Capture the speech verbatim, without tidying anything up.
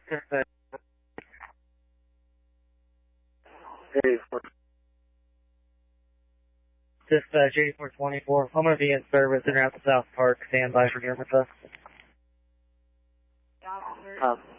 Dispatch eighty-four twenty-four. I'm going to be in service in route to South Park. Stand by for German. Um,